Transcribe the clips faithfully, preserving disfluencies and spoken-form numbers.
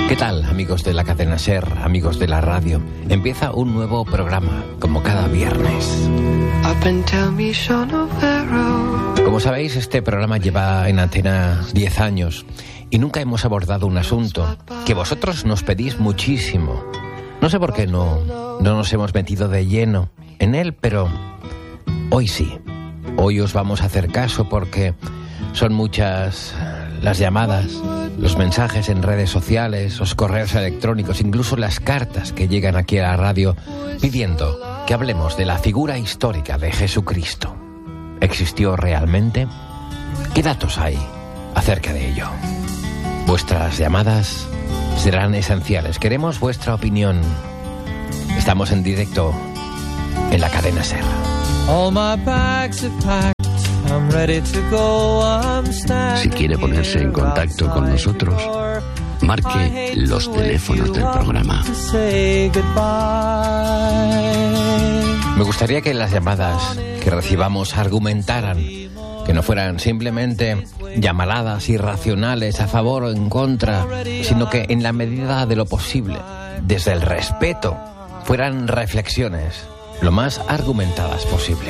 ¿Qué tal, amigos de la cadena SER, amigos de la radio? Empieza un nuevo programa, como cada viernes. Como sabéis, este programa lleva en antena diez años y nunca hemos abordado un asunto que vosotros nos pedís muchísimo. No sé por qué no, no nos hemos metido de lleno en él, pero hoy sí. Hoy os vamos a hacer caso porque son muchas las llamadas, los mensajes en redes sociales, los correos electrónicos, incluso las cartas que llegan aquí a la radio pidiendo que hablemos de la figura histórica de Jesucristo. ¿Existió realmente? ¿Qué datos hay acerca de ello? Vuestras llamadas serán esenciales. Queremos vuestra opinión. Estamos en directo en la cadena SER. All my bags are packed. I'm ready to go. I'm standing. Si quiere ponerse en contacto con nosotros, marque los teléfonos del programa. Me gustaría que las llamadas que recibamos argumentaran, que no fueran simplemente llamaradas irracionales a favor o en contra, sino que en la medida de lo posible, desde el respeto, fueran reflexiones lo más argumentadas posible.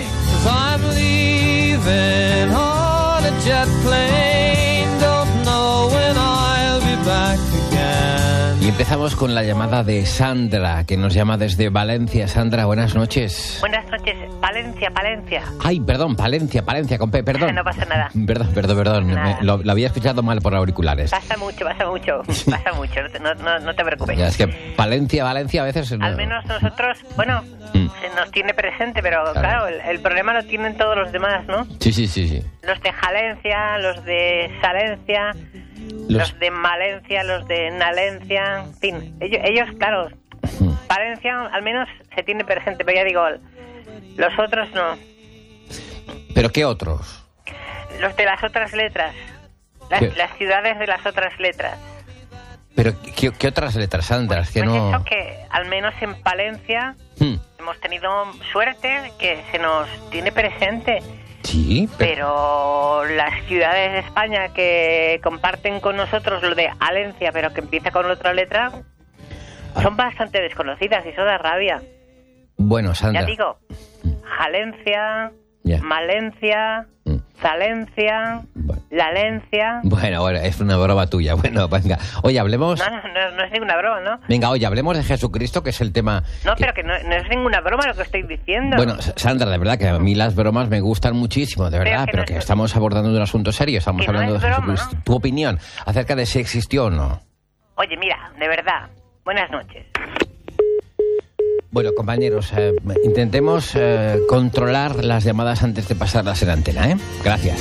Y empezamos con la llamada de Sandra, que nos llama desde Valencia. Sandra, buenas noches. Buenas noches, Palencia, Palencia. Ay, perdón, Palencia, Palencia, con P, perdón. No pasa nada. Perdón, perdón, perdón. Me, lo, lo había escuchado mal por auriculares. Pasa mucho, pasa mucho, pasa mucho, no te, no, no, no te preocupes. Ya, es que Palencia, Valencia a veces... No... Al menos nosotros, bueno, mm. se nos tiene presente, pero claro, claro el, el problema lo tienen todos los demás, ¿no? Sí, sí, sí, sí. Los de Jalencia, los de Salencia... Los... los de Malencia, los de Nalencia, en fin, ellos, ellos claro, Valencia al menos se tiene presente, pero ya digo, los otros no. ¿Pero qué otros? Los de las otras letras, las, las ciudades de las otras letras. ¿Pero qué, qué otras letras, Sandra? Pues, que pues no... eso que al menos en Palencia hmm. hemos tenido suerte que se nos tiene presente. Sí, pero... pero las ciudades de España que comparten con nosotros lo de Alencia, pero que empieza con otra letra, ah. son bastante desconocidas y eso da rabia. Bueno, Sandra. Ya digo, Jalencia, yeah. Malencia, mm. Zalencia, bueno. Lalencia... Bueno, bueno, es una broma tuya. Bueno, venga. Oye, hablemos... No, no, no, no es ninguna broma, ¿no? Venga, oye, hablemos de Jesucristo, que es el tema... No, que... pero que no, no es ninguna broma lo que estoy diciendo. Bueno, Sandra, de verdad que a mí las bromas me gustan muchísimo, de verdad, pero que, pero no que es... estamos abordando un asunto serio, estamos hablando no de broma, Jesucristo. ¿No? Tu opinión acerca de si existió o no. Oye, mira, de verdad, buenas noches. Bueno, compañeros, eh, intentemos eh, controlar las llamadas antes de pasarlas en antena, ¿eh? Gracias.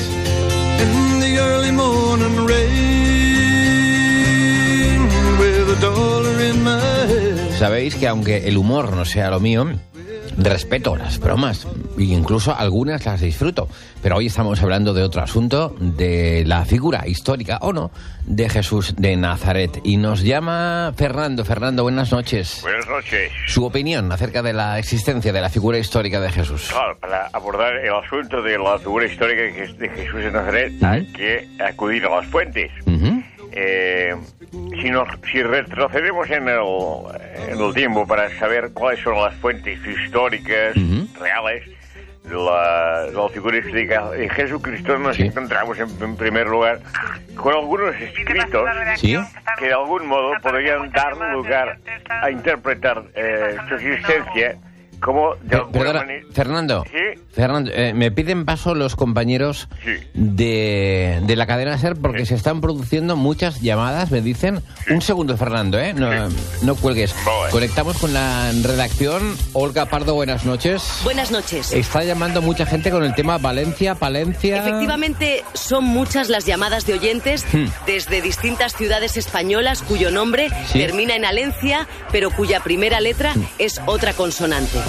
Sabéis que aunque el humor no sea lo mío, respeto las bromas, e incluso algunas las disfruto, pero hoy estamos hablando de otro asunto, de la figura histórica, o no, de Jesús de Nazaret. Y nos llama Fernando. Fernando, buenas noches. Buenas noches. Su opinión acerca de la existencia de la figura histórica de Jesús. Claro, para abordar el asunto de la figura histórica de Jesús de Nazaret, ¿Mm? hay que acudir a las fuentes. Uh-huh. Eh, si, nos, si retrocedemos en el, en el tiempo para saber cuáles son las fuentes históricas uh-huh. reales de la, de la figura histórica de Jesucristo, nos sí. encontramos en, en primer lugar con algunos escritos ¿Sí? que de algún modo podrían dar lugar a interpretar eh, su existencia como de alguna Perdona, manera... Fernando, ¿Sí? Fernando eh, me piden paso los compañeros sí. de, de la cadena SER porque sí. se están produciendo muchas llamadas, me dicen. Sí. Un segundo, Fernando, ¿eh? No, sí. no cuelgues. Vale. Conectamos con la redacción. Olga Pardo, buenas noches. Buenas noches. Está llamando mucha gente con el tema Valencia, Palencia... Efectivamente, son muchas las llamadas de oyentes hmm. desde distintas ciudades españolas cuyo nombre ¿Sí? termina en Alencia, pero cuya primera letra hmm. es otra consonante.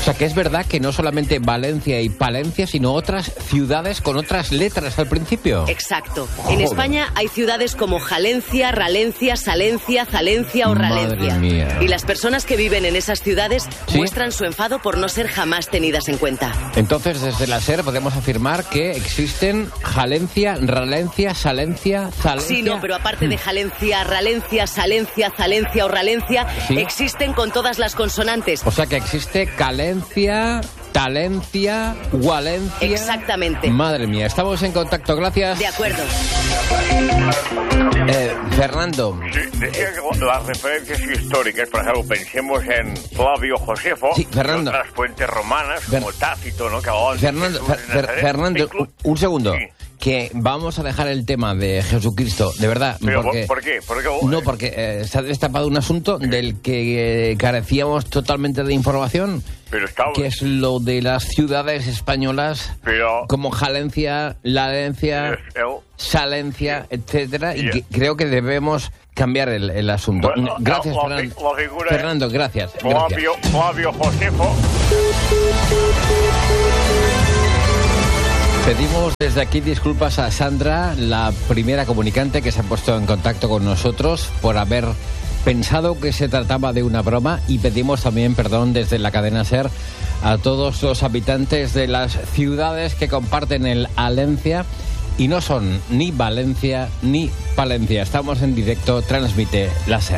sea, que es verdad que no solamente Valencia y Palencia, sino otras ciudades con otras letras al principio. Exacto. En España hay ciudades como Jalencia, Ralencia, Salencia, Zalencia o Ralencia. Madre mía. Y las personas que viven en esas ciudades ¿Sí? muestran su enfado por no ser jamás tenidas en cuenta. Entonces, desde la SER podemos afirmar que existen Jalencia, Ralencia, Salencia, Zalencia... Sí, no, pero aparte de Jalencia, Ralencia, Salencia, Zalencia o Ralencia, ¿Sí? existen con todas las consonantes. O sea que existe Calencia, Talencia, Gualencia... Exactamente. Madre mía, estamos en contacto, gracias. De acuerdo. Eh, Fernando. Sí, decía que las referencias históricas, por ejemplo, pensemos en Flavio Josefo, Sí, Fernando. y otras fuentes romanas, Fer- como Tácito, ¿no? Que hablaban de Fernando, Jesús Fer- de Fer- Nazaret. Fernando, Inclu- un, un segundo. Sí. Que vamos a dejar el tema de Jesucristo, de verdad. Pero, porque, ¿por qué? ¿Por qué? No, porque eh, se ha destapado un asunto del que eh, carecíamos totalmente de información, Pero está... que es lo de las ciudades españolas Pero... como Jalencia, Lalencia, es el- Salencia, etcétera, y Yeah. que creo que debemos cambiar el, el asunto. Bueno, Gracias, la- la Fernando. fi- la figura es- Fernando, gracias. Flavio, gracias. Flavio Josefo. Pedimos desde aquí disculpas a Sandra, la primera comunicante que se ha puesto en contacto con nosotros por haber pensado que se trataba de una broma, y pedimos también perdón desde la cadena SER a todos los habitantes de las ciudades que comparten el Alencia y no son ni Valencia ni Palencia. Estamos en directo, transmite la SER.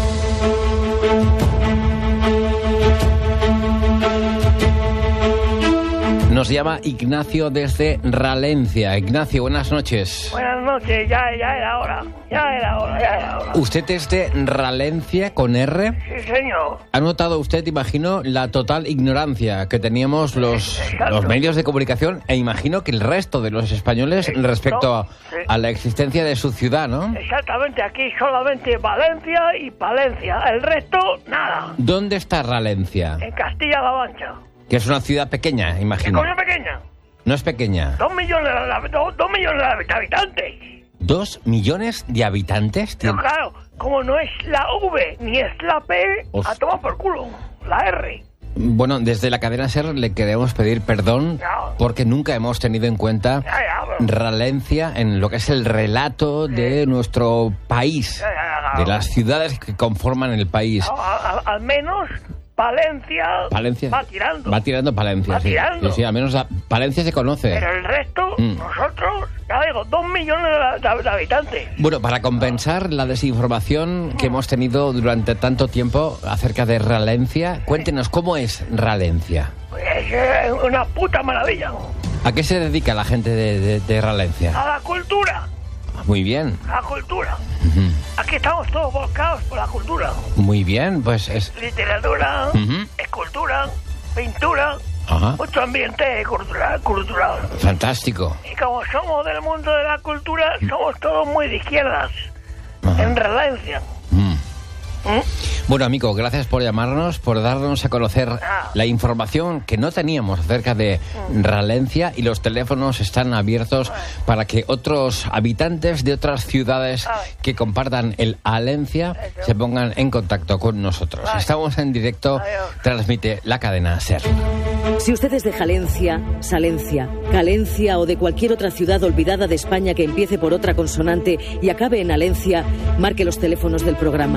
Nos llama Ignacio desde Ralencia. Ignacio, buenas noches. Buenas noches, ya, ya era hora, ya era hora, ya era hora. ¿Usted es de Ralencia con R? Sí, señor. ¿Ha notado usted, imagino, la total ignorancia que teníamos los, Exacto. los medios de comunicación e imagino que el resto de los españoles Exacto. respecto a, Sí. a la existencia de su ciudad, ¿no? Exactamente, aquí solamente Valencia y Palencia, el resto, nada. ¿Dónde está Ralencia? En Castilla-La Mancha. Que es una ciudad pequeña, ¿Qué imagino. cosa pequeña? No es pequeña. Dos millones de, dos, dos millones de habitantes. ¿Dos millones de habitantes? Pero tiene? claro, como no es la V ni es la P, Os- a tomar por culo, la R. Bueno, desde la cadena SER le queremos pedir perdón Ya. porque nunca hemos tenido en cuenta Ya, ya, pero- Ralencia en lo que es el relato de nuestro país, Ya, ya, ya, claro. de las ciudades que conforman el país. A- a- al menos Palencia, Palencia va tirando. Va tirando Palencia, Va sí. tirando. Sí, sí, al menos la- Palencia se conoce. Pero el resto, Mm. nosotros, ya digo, dos millones de, de- de habitantes. Bueno, para compensar la desinformación que hemos tenido durante tanto tiempo acerca de Ralencia, cuéntenos, ¿cómo es Ralencia? Pues es una puta maravilla. ¿A qué se dedica la gente de, de- de Ralencia? A la cultura, Muy bien. a la cultura. Ujú. Aquí estamos todos volcados por la cultura. Muy bien, pues es... Literatura, Ujú. escultura, pintura, Ajá. mucho ambiente cultural, cultural. Fantástico. Y como somos del mundo de la cultura, somos todos muy de izquierdas. Ajá. En Ralencia. Mm. ¿Mm? Bueno, amigo, gracias por llamarnos, por darnos a conocer Ah. la información que no teníamos acerca de Ralencia, y los teléfonos están abiertos para que otros habitantes de otras ciudades Ay. que compartan el Alencia Eso. se pongan en contacto con nosotros. Ay. Estamos en directo, Adiós. transmite la cadena SER. Si usted es de Jalencia, Salencia, Calencia o de cualquier otra ciudad olvidada de España que empiece por otra consonante y acabe en Alencia, marque los teléfonos del programa.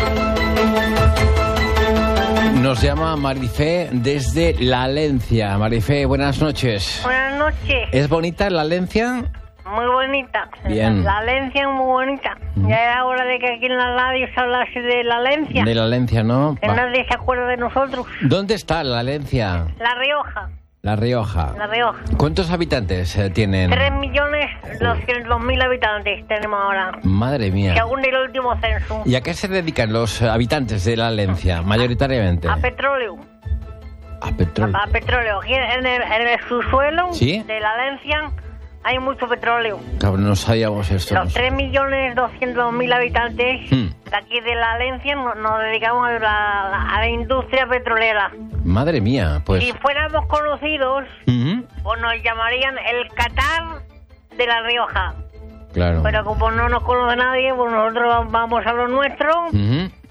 Nos llama Marifé desde La Alencia. Marifé, buenas noches. Buenas noches. ¿Es bonita La Alencia? Muy bonita. Bien. La Alencia es muy bonita. Ya era hora de que aquí en la radio se hablase de la Alencia. De La Alencia, ¿no? Que Va. nadie se acuerda de nosotros. ¿Dónde está La Alencia? La Rioja. La Rioja. La Rioja. ¿Cuántos habitantes eh, tienen? Tres millones doscientos mil habitantes tenemos ahora. Madre mía. Según el último censo. ¿Y a qué se dedican los eh, habitantes de La Alencia, mayoritariamente? A petróleo. A petróleo. A petróleo. Aquí en el, en el subsuelo ¿Sí? de la Alencia hay mucho petróleo. Cabrón, no sabíamos esto. Los no sé. tres millones doscientos mil habitantes Hmm. de aquí de la Alencia nos, nos dedicamos a la, a la industria petrolera. Madre mía, pues... Si fuéramos conocidos, Ujú. pues nos llamarían el Qatar de La Rioja. Claro. Pero como no nos conoce nadie, pues nosotros vamos a lo nuestro Ujú.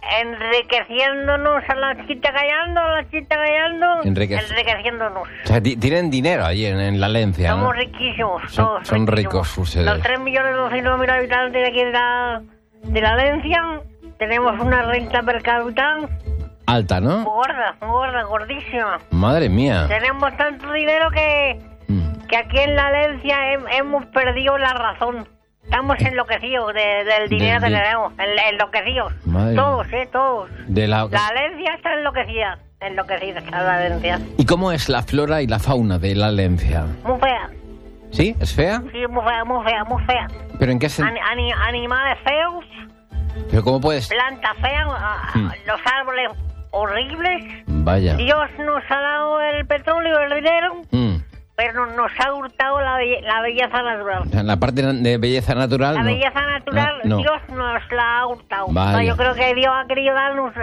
enriqueciéndonos a la chita callando, a la chita callando, Enrique... enriqueciéndonos. O sea, tienen dinero allí en, en la Valencia, Somos ¿no? riquísimos, Son, todos son riquísimos. ricos ustedes. Los tres millones doscientos mil habitantes de aquí de la, de la Valencia tenemos una renta per cápita alta, ¿no? muy gorda, muy gorda, gordísima. Madre mía. Tenemos tanto dinero que, Mm. que aquí en la Valencia he- hemos perdido la razón. Estamos enloquecidos de- del dinero Del que di- tenemos, en- enloquecidos. Madre Todos, eh, todos. De la... La Valencia está enloquecida, enloquecida está la Valencia. ¿Y cómo es la flora y la fauna de la Valencia? Muy fea, ¿Sí? ¿Es fea? sí, muy fea, muy fea, muy fea. ¿Pero en qué sentido? Ani- ani- animales feos, ¿Pero cómo puedes...? plantas feas, ah, Hmm. los árboles horribles. Vaya. Dios nos ha dado el petróleo, el dinero, Mm. pero no- nos ha hurtado la, belle- la belleza natural. O sea, la parte de belleza natural... La no. belleza natural, No, no. Dios nos la ha hurtado. Vaya. No, yo creo que Dios ha querido darnos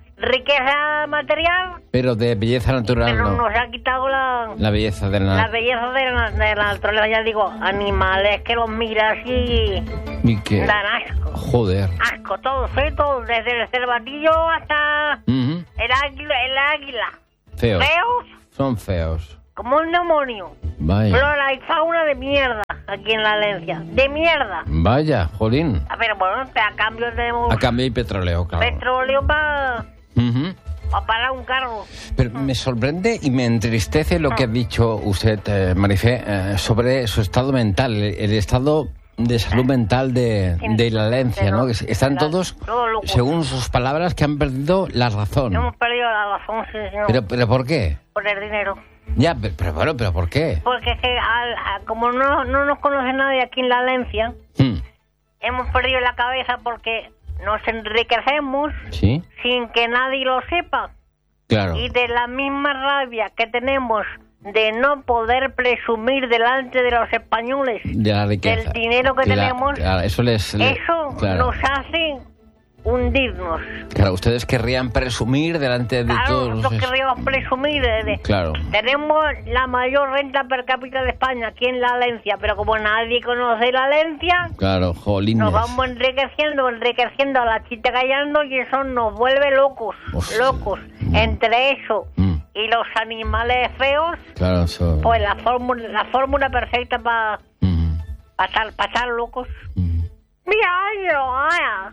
riqueza material, Pero de belleza natural pero no. nos ha quitado la, La belleza de la... la belleza de la, de la naturaleza. Ya digo, animales que los miras y ¿Y qué? dan asco. Joder. Asco, todos, ¿eh? Todos, desde el cervatillo hasta Ujú. el águila. El águila. Feos. Feos Son feos. como un demonio. Vaya. Flora y fauna de mierda aquí en la Valencia. De mierda. Vaya, jolín. A ver, bueno, a cambio tenemos A cambio hay petróleo, claro. petróleo para Ujú. parar un carro. Pero me sorprende y me entristece lo que ha dicho usted, eh, Marifé, eh, sobre su estado mental, el, el estado de salud mental de, de la Valencia, ¿no? Que están todos, Todos locos. según sus palabras, que han perdido la razón. Hemos perdido la razón, sí, señor. Pero, pero ¿por qué? Por el dinero. Ya, pero, pero bueno, pero ¿por qué? Porque es que al- a- como no, no nos conoce nadie aquí en la Valencia, Hmm. hemos perdido la cabeza porque nos enriquecemos Sí, sin que nadie lo sepa. claro. Y de la misma rabia que tenemos de no poder presumir delante de los españoles De la riqueza. del dinero que De la- tenemos, claro, eso les... le- eso claro. nos hace hundirnos. Claro, ustedes querrían presumir delante de Claro, todos nosotros los... querríamos presumir de, de- Claro. Tenemos la mayor renta per cápita de España aquí en la Valencia, pero como nadie conoce la Valencia, Claro, jolines. nos vamos enriqueciendo, enriqueciendo a la chita callando y eso nos vuelve locos, Hostia. locos. Entre eso Mm, y los animales feos, claro, eso... pues la fórmula, la fórmula perfecta para Mm, pasar, pasar locos. mm. Mira, yo, ah,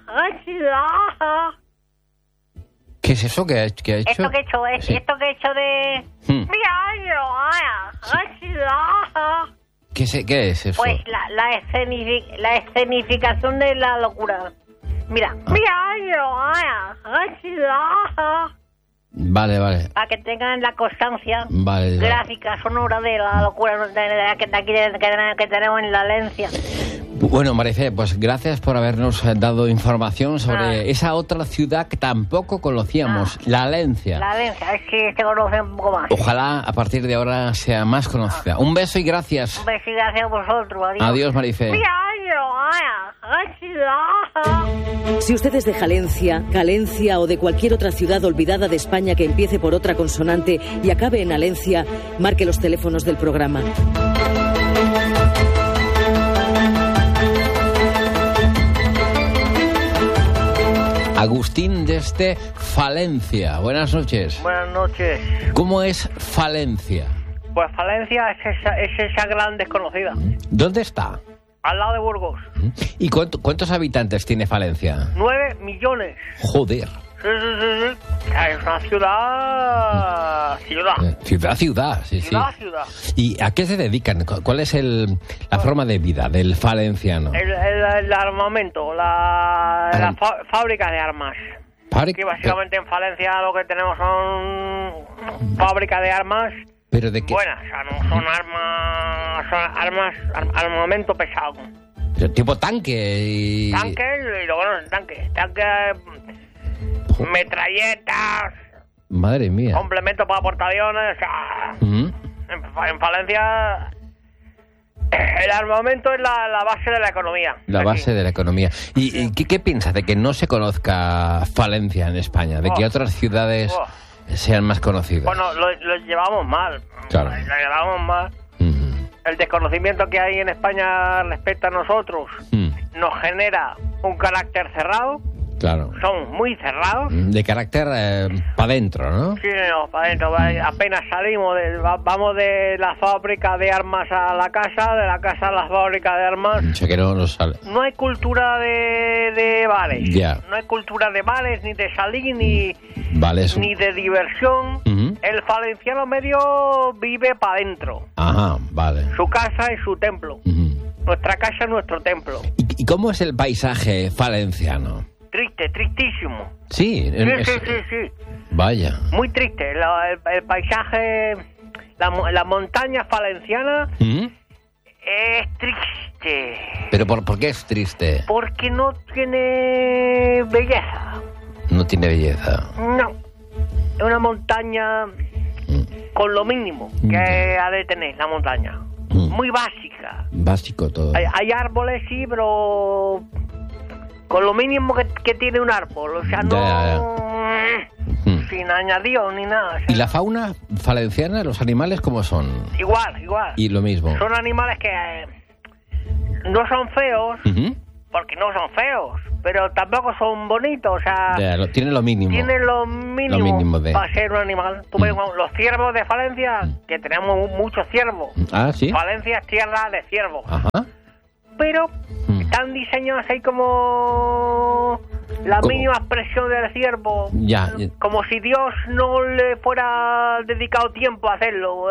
ah, ¿Qué es eso que ha, que ha hecho? esto que he hecho, es, Sí. esto que he hecho de... Hmm. Mira, yo, ah, ah, ¿Qué, se- ¿Qué es eso? Pues la, la, escenifi- la escenificación de la locura. Mira, Ah. mira, yo, ah, ah, Vale, vale. para que tengan la constancia Vale, vale. gráfica, sonora de la locura de, de- de- que, de aquí de- que, que tenemos en la Valencia. Bueno, Maricé, pues gracias por habernos eh, dado información sobre Ah. esa otra ciudad que tampoco conocíamos, la Valencia. La Valencia, es que se conoce un poco más. Ojalá a partir de ahora sea más conocida. Un beso y gracias. Un beso y gracias a vosotros. Adiós. Adiós, Maricé. Mira, yo, ah, ah, Si usted es de Jalencia, Calencia o de cualquier otra ciudad olvidada de España que empiece por otra consonante y acabe en Alencia, marque los teléfonos del programa. Agustín desde Falencia. Buenas noches. Buenas noches. ¿Cómo es Falencia? Pues Falencia es esa, es esa gran desconocida, ¿Dónde está? al lado de Burgos. ¿Y cuánto- cuántos habitantes tiene Falencia? Nueve millones. Joder. Sí, sí, sí, sí. Es una ciudad... Ciudad. Eh, Ciudad, ciudad, sí, sí. Ciudad, ciudad. ¿Y a qué se dedican? ¿Cu- ¿Cuál es el, la forma de vida del valenciano? El, el- el armamento, la, Arm- la fa- fábrica de armas. Fábrica- Que básicamente en Falencia lo que tenemos son fábrica de armas ¿Pero de qué? buenas, o sea, no son armas, son armas, ar- armamento pesado. Pero tipo tanque y... Tanques y luego no tanques, tanques, metralletas, Madre mía. complemento para portaaviones, o sea, Ujú. en, Fa- en Valencia el armamento es la, la base de la economía. La Aquí. base de la economía. ¿Y, y qué, qué piensas de que no se conozca Falencia en España? ¿De que Oh. otras ciudades Oh. sean más conocidas? Bueno, lo, lo llevamos mal. Claro. Lo llevamos mal. Ujú. El desconocimiento que hay en España respecto a nosotros Mm. nos genera un carácter cerrado Claro. Son muy cerrados. De carácter eh, para adentro, ¿no? Sí, no, para adentro. Apenas salimos, de, vamos de la fábrica de armas a la casa, de la casa a la fábrica de armas. O sea que no nos sale. No hay cultura de, de bares. Ya. No hay cultura de bares, ni de salir, ni, vale, eso. ni de diversión. Uh-huh. El valenciano medio vive para adentro. Ajá, vale. Su casa es su templo. Uh-huh. Nuestra casa es nuestro templo. ¿Y, ¿Y cómo es el paisaje valenciano? Triste, tristísimo. Sí, Sí, es, sí, sí, sí. Vaya. Muy triste. La- el, el paisaje, la, mo- la montaña valenciana ¿Mm? es triste. ¿Pero por, por qué es triste? Porque no tiene belleza. No tiene belleza. No. Es una montaña Mm. con lo mínimo que ha de tener la montaña. Mm. Muy básica. Básico todo. Hay, hay árboles, sí, pero con lo mínimo que, que tiene un árbol. O sea, no... Ya, Mm. Sin añadido ni nada. o sea, ¿Y la fauna valenciana, los animales cómo son? Igual, igual. Y lo mismo. Son animales que eh, no son feos, Ujú. porque no son feos, pero tampoco son bonitos, o sea, Ya, lo- tiene lo mínimo. tienen lo mínimo, Lo mínimo de- para ser un animal. Tú ves, los ciervos de Valencia, que tenemos muchos ciervos. Ah, sí. Valencia es tierra de ciervos, Ajá. pero Mm. están diseñados ahí como la ¿Cómo? mínima expresión del ciervo. Ya, ya. Como si Dios no le fuera dedicado tiempo a hacerlo.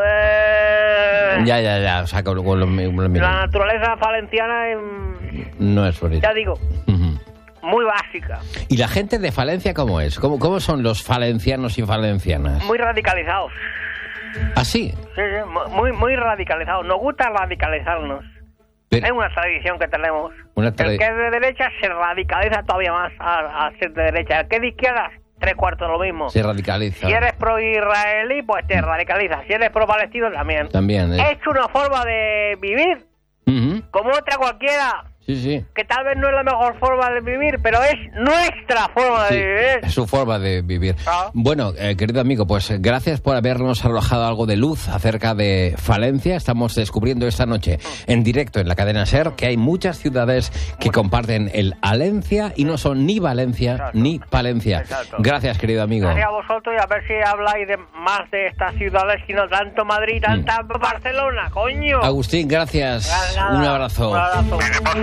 Eh, Ya, ya, ya. O sea, con, con lo, mi- lo mínimo. La naturaleza valenciana es, No es bonito. ya digo, Ujú. muy básica, ¿Y la gente de Valencia cómo es? ¿Cómo, cómo son los valencianos y valencianas? muy radicalizados. ¿Ah, sí? Sí, sí, muy, muy radicalizados. Nos gusta radicalizarnos. Pero- Es una tradición que tenemos. Una tradi- El que es de derecha se radicaliza todavía más a, a ser de derecha. El que es de izquierda, tres cuartos lo mismo. Se radicaliza. Si eres pro-israelí, pues te radicalizas. Si eres pro-palestino, también. También, ¿eh? Es una forma de vivir Ujú. como otra cualquiera. Sí, sí. Que tal vez no es la mejor forma de vivir, pero es nuestra forma Sí, de vivir. es su forma de vivir. Ah. Bueno, eh, querido amigo, pues eh, gracias por habernos arrojado algo de luz acerca de Valencia. Estamos descubriendo esta noche en directo en la cadena SER que hay muchas ciudades que comparten el Alencia y no son ni Valencia Exacto. ni Palencia. Exacto. Gracias, querido amigo. Gracias a vosotros y a ver si habláis de más de estas ciudades y no tanto Madrid, tanta Barcelona, coño. Agustín, gracias. Nada, Un abrazo. Un abrazo.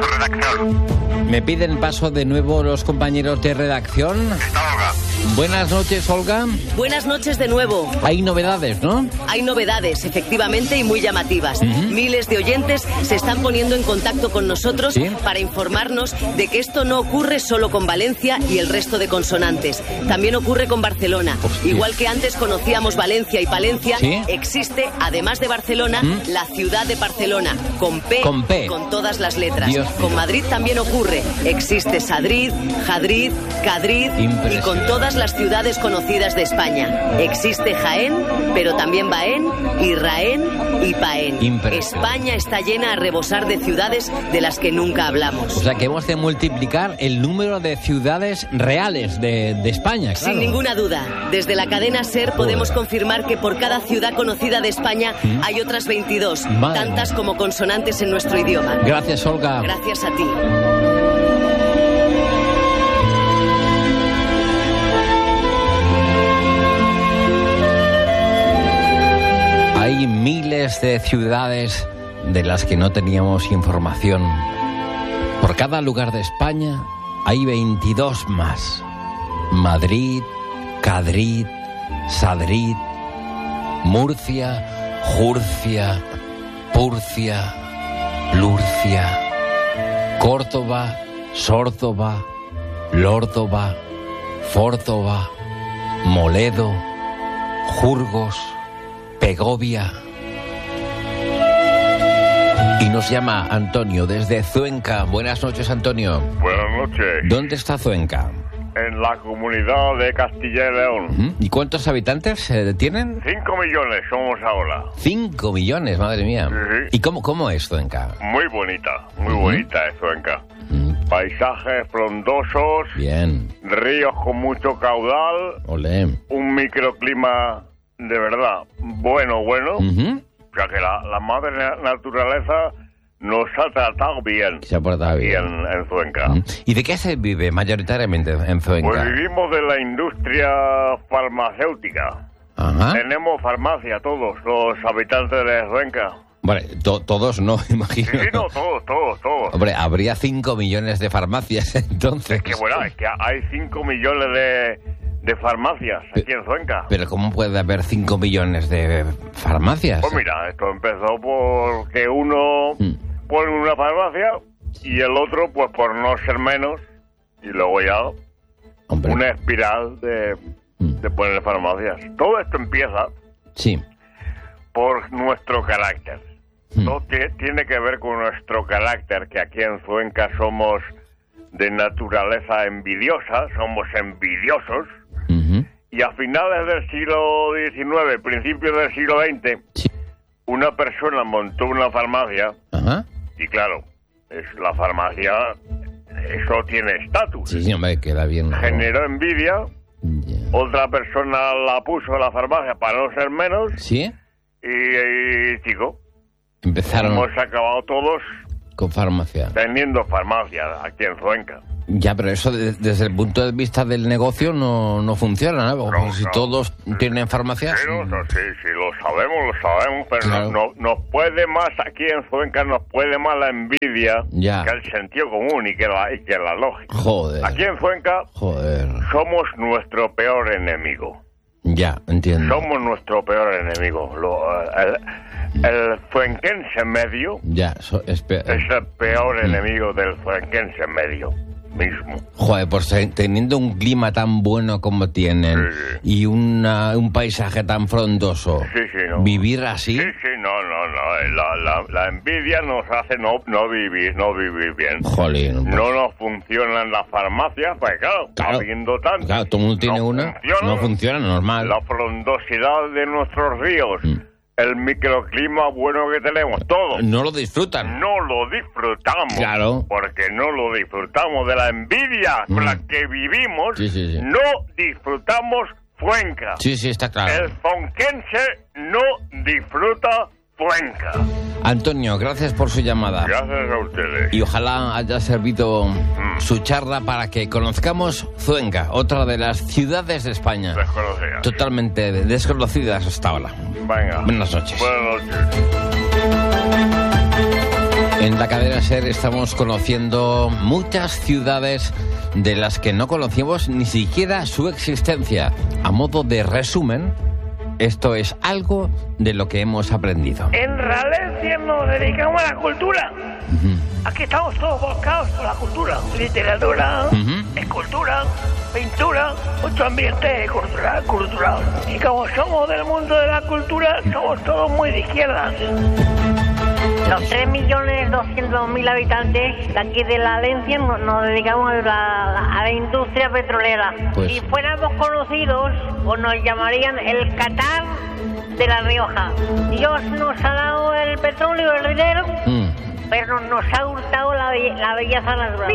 Me piden paso de nuevo los compañeros de redacción. Buenas noches, Olga. Buenas noches de nuevo. Hay novedades, ¿no? Hay novedades, efectivamente, y muy llamativas. Miles de oyentes se están poniendo en contacto con nosotros ¿Sí? para informarnos de que esto no ocurre solo con Valencia y el resto de consonantes. También ocurre con Barcelona. Hostia. Igual que antes conocíamos Valencia y Palencia, ¿Sí? existe, además de Barcelona, ¿Mm? la ciudad de Barcelona, con P, Con P. con todas las letras. Dios con mío. Madrid también ocurre. Existe Sadrid, Jadrid, Cadrid y Impresionante. con todas las ciudades conocidas de España. Existe Jaén, pero también Baén, Israén y Paén. Impresionante. España está llena a rebosar de ciudades de las que nunca hablamos. O sea que hemos de multiplicar el número de ciudades reales de, de España, claro. Sin ninguna duda, desde la cadena SER podemos Joder. confirmar que por cada ciudad conocida de España ¿Mm? hay otras veintidós, Madre tantas mía. como consonantes en nuestro idioma. Gracias, Olga. Gracias a ti. Hay miles de ciudades de las que no teníamos información. Por cada lugar de España hay veintidós más. Madrid, Cadrid, Sadrid, Murcia, Jurcia, Purcia, Lurcia, Córdoba, Sórdoba, Lórdoba, Fórdoba, Moledo, Jurgos, Pegovia. Y nos llama Antonio desde Cuenca. Buenas noches, Antonio. Buenas noches. ¿Dónde está Cuenca? En la comunidad de Castilla y León. ¿Mm? ¿Y cuántos habitantes eh, tienen? Cinco millones somos ahora. Cinco millones, madre mía. Sí, sí. ¿Y cómo, cómo es Cuenca? Muy bonita, muy Ujú. bonita es Cuenca. Mm, Paisajes frondosos, Bien, ríos con mucho caudal, olé. un microclima de verdad bueno, bueno. Ujú. O sea que la, la madre na- naturaleza nos ha tratado bien. Se ha portado bien. En, en Cuenca. ¿Y de qué se vive mayoritariamente en Cuenca? Pues vivimos de la industria farmacéutica. Ajá. Tenemos farmacia todos los habitantes de Cuenca. Bueno, to- todos no, imagino. Sí, sí, no, todos, todos, todos. Hombre, habría cinco millones de farmacias, entonces. Es que bueno, es que hay cinco millones de, de farmacias aquí en Cuenca. Pero ¿cómo puede haber cinco millones de farmacias? Pues mira, esto empezó porque uno mm. pone una farmacia y el otro, pues por no ser menos, y luego ya Hombre. una espiral de, mm. de poner farmacias. Todo esto empieza sí. por nuestro carácter. Mm. Todo t- tiene que ver con nuestro carácter, que aquí en Cuenca somos de naturaleza envidiosa, somos envidiosos. Uh-huh. Y a finales del siglo diecinueve, principios del siglo veinte, sí. una persona montó una farmacia. Uh-huh. Y claro, es la farmacia, eso tiene estatus. Sí, sí, hombre, queda bien. Generó envidia. Yeah. Otra persona la puso a la farmacia para no ser menos. ¿Sí? Y, y chico, empezaron. Hemos acabado todos con farmacia. Teniendo farmacia aquí en Cuenca. Ya, pero eso de, desde el punto de vista del negocio no, no funciona, ¿no? no si no. todos tienen farmacias. Sí, no, sí, sí, lo sabemos, lo sabemos, pero claro. no, no, nos puede más aquí en Cuenca, nos puede más la envidia ya. que el sentido común y que la, y que la lógica. Joder. Aquí en Cuenca Joder. somos nuestro peor enemigo. Ya, entiendo. Somos nuestro peor enemigo. Lo, el, el cuenquense medio ya, so, es, pe- es el peor mm. enemigo del cuenquense medio mismo. Joder, pues teniendo un clima tan bueno como tienen sí, sí. y una, un paisaje tan frondoso, sí, sí, no. vivir así... Sí, sí, no, no, no. La, la, la envidia nos hace no, no vivir no vivir bien. Jolín. Pues. No nos funcionan las farmacias, pues claro, claro habiendo tanto. Claro, todo el mundo tiene no una, funciona, no funciona, normal. La frondosidad de nuestros ríos... Mm. El microclima bueno que tenemos, todos. No lo disfrutan. No lo disfrutamos. Claro. Porque no lo disfrutamos de la envidia mm. con la que vivimos. Sí, sí, sí. No disfrutamos Cuenca. Sí, sí, está claro. El fonquense no disfruta Cuenca. Antonio, gracias por su llamada. Gracias a ustedes. Y ojalá haya servido mm. su charla para que conozcamos Cuenca, otra de las ciudades de España. Desconocidas. Totalmente desconocidas hasta ahora. Venga. Buenas noches. Buenas noches. En la cadena SER estamos conociendo muchas ciudades de las que no conocíamos ni siquiera su existencia. A modo de resumen, esto es algo de lo que hemos aprendido. En Ralencia nos dedicamos a la cultura. Uh-huh. Aquí estamos todos volcados por la cultura. Literatura, uh-huh. escultura, pintura, mucho ambiente cultural, cultural. Y como somos del mundo de la cultura, somos todos muy de izquierdas. Los tres millones doscientos mil habitantes de aquí de la Valencia nos, nos dedicamos a la, a la industria petrolera. Pues... Si fuéramos conocidos, pues nos llamarían el Qatar de La Rioja. Dios nos ha dado el petróleo, el dinero, mm. pero nos ha hurtado la, be- la belleza natural.